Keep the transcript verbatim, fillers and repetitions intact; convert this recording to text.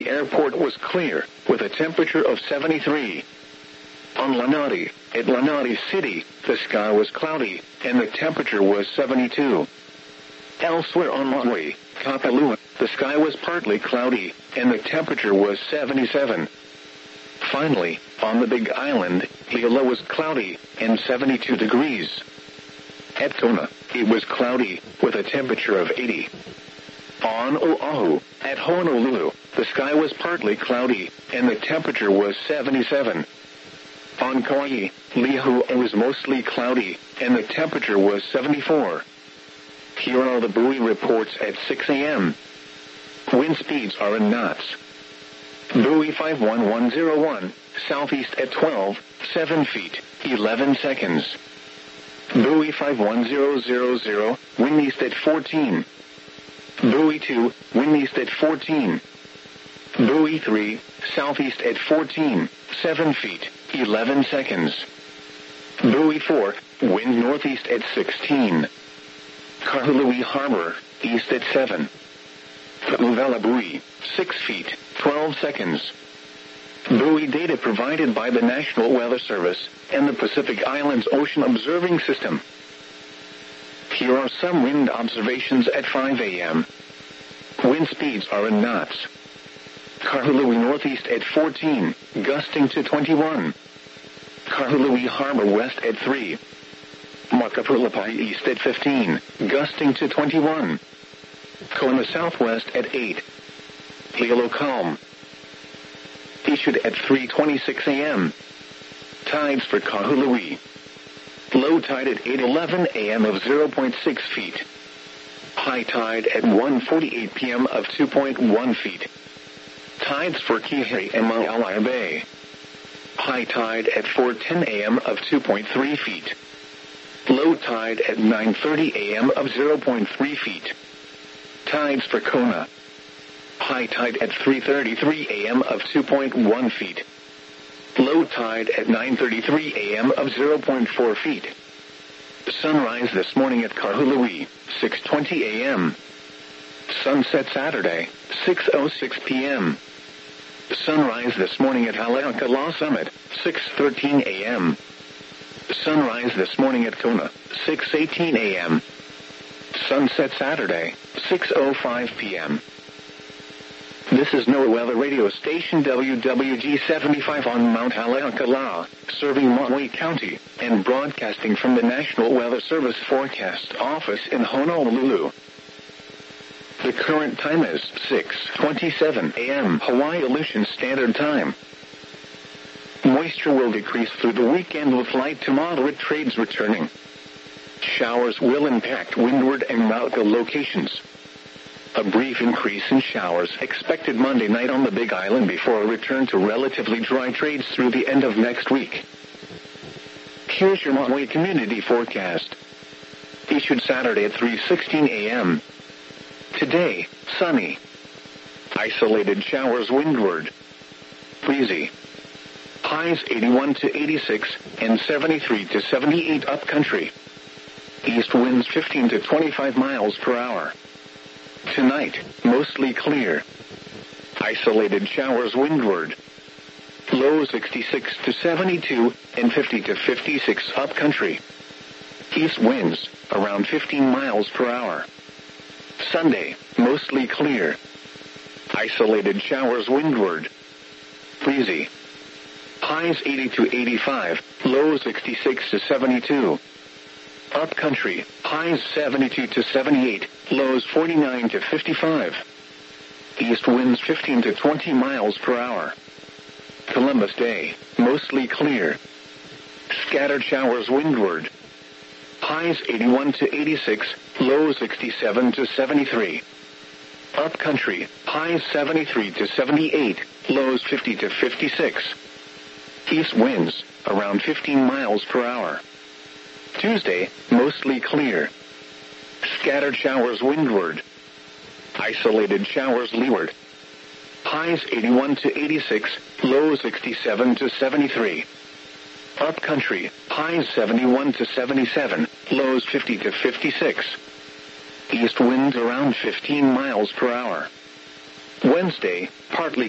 Lanati Airport was clear, with a temperature of seventy-three. On Lanati, at Lanati City, the sky was cloudy, and the temperature was seventy-two. Elsewhere on Maui, Kapalua, the sky was partly cloudy, and the temperature was seventy-seven. Finally, on the Big Island, Hilo was cloudy, and seventy-two degrees. At Kona, it was cloudy, with a temperature of eighty. On Oahu, at Honolulu, the sky was partly cloudy, and the temperature was seventy-seven. On Kauai, Lihu, it was mostly cloudy, and the temperature was seventy-four. Here are the buoy reports at six a.m. Wind speeds are in knots. Buoy five one one zero one, southeast at twelve, seven feet, eleven seconds. Buoy five one zero zero zero, wind east at fourteen. Buoy two, wind east at fourteen. Buoy three, southeast at fourteen, seven feet, eleven seconds. Buoy four, wind northeast at sixteen. Kahului Harbor, east at seven. Uvela buoy, six feet, twelve seconds. Buoy data provided by the National Weather Service and the Pacific Islands Ocean Observing System. Here are some wind observations at five a.m. Wind speeds are in knots. Kahului northeast at fourteen, gusting to twenty-one. Kahului Harbor west at three. Makapulapai east at fifteen, gusting to twenty-one. Kona southwest at eight. Hilo calm. Issued at three twenty-six a.m. Tides for Kahului. Low tide at eight eleven a.m. of zero point six feet. High tide at one forty-eight p.m. of two point one feet. Tides for Kihei and Maalaea Bay. High tide at four ten a.m. of two point three feet. Low tide at nine thirty a.m. of zero point three feet. Tides for Kona. High tide at three thirty-three a.m. of two point one feet. Low tide at nine thirty-three a.m. of zero point four feet. Sunrise this morning at Kahului, six twenty a.m. Sunset Saturday, six oh six p.m. Sunrise this morning at Haleakala Summit, six thirteen a.m. Sunrise this morning at Kona, six eighteen a.m. Sunset Saturday, six oh five p.m. This is NOAA Weather Radio Station W W G seventy-five on Mount Haleakala, serving Maui County, and broadcasting from the National Weather Service Forecast Office in Honolulu. The current time is six twenty-seven a.m. Hawaii Aleutian Standard Time. Moisture will decrease through the weekend with light to moderate trades returning. Showers will impact windward and Mauka locations. A brief increase in showers expected Monday night on the Big Island before a return to relatively dry trades through the end of next week. Here's your Maui community forecast. Issued Saturday at three sixteen a.m. Today, sunny. Isolated showers windward. Breezy. Highs eighty-one to eighty-six and seventy-three to seventy-eight upcountry. East winds fifteen to twenty-five miles per hour. Tonight, mostly clear. Isolated showers windward. Low sixty-six to seventy-two and fifty to fifty-six upcountry. East winds around fifteen miles per hour. Sunday, mostly clear. Isolated showers windward. Breezy. Highs eighty to eighty-five, low sixty-six to seventy-two. Upcountry, highs seventy-two to seventy-eight, lows forty-nine to fifty-five. East winds fifteen to twenty miles per hour. Columbus Day, mostly clear. Scattered showers windward. Highs eighty-one to eighty-six, lows sixty-seven to seventy-three. Upcountry, highs seventy-three to seventy-eight, lows fifty to fifty-six. East winds, around fifteen miles per hour. Tuesday, mostly clear. Scattered showers windward. Isolated showers leeward. Highs eighty-one to eighty-six, lows sixty-seven to seventy-three. Upcountry, highs seventy-one to seventy-seven, lows fifty to fifty-six. East winds around fifteen miles per hour. Wednesday, partly